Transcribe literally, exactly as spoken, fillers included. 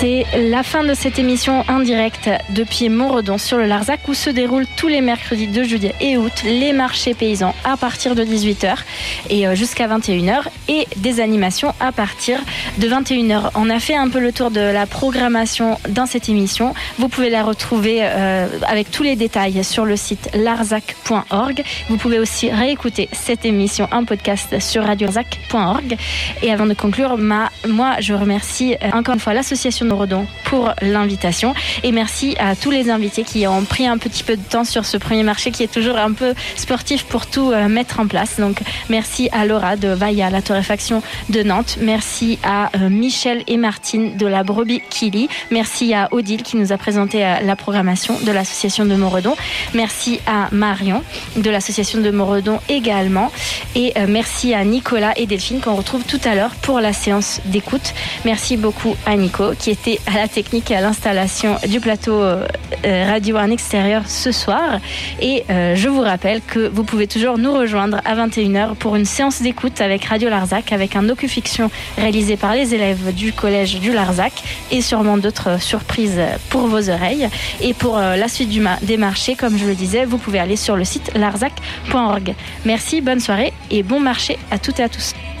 C'est la fin de cette émission en direct depuis Montredon sur le Larzac où se déroulent tous les mercredis de juillet et août les marchés paysans à partir de dix-huit heures et jusqu'à vingt et une heures et des animations à partir de vingt et une heures. On a fait un peu le tour de la programmation dans cette émission. Vous pouvez la retrouver euh, avec tous les détails sur le site larzac point org. Vous pouvez aussi réécouter cette émission en podcast sur radio larzac point org. Et avant de conclure, ma, moi je remercie encore une fois l'association de Montredon pour l'invitation et merci à tous les invités qui ont pris un petit peu de temps sur ce premier marché qui est toujours un peu sportif pour tout euh, mettre en place. Donc merci à Laura de Vailla, la torréfaction de Nantes. Merci à euh, Michel et Martine de la Brebis Kili. Merci à Odile qui nous a présenté euh, la programmation de l'association de Montredon. Merci à Marion de l'association de Montredon également. Et euh, merci à Nicolas et Delphine qu'on retrouve tout à l'heure pour la séance d'écoute. Merci beaucoup à Nico qui était à la technique et à l'installation du plateau euh, radio en extérieur ce soir. Et euh, je vous rappelle que vous pouvez toujours nous rejoindre à vingt et une heures pour une séance d'écoute avec Radio Larzac, avec un docu-fiction réalisé par les élèves du collège du Larzac et sûrement d'autres surprises pour vos oreilles. Et pour euh, la suite du ma- des marchés, comme je le disais, vous pouvez aller sur le site larzac point org. Merci, bonne soirée et bon marché à toutes et à tous.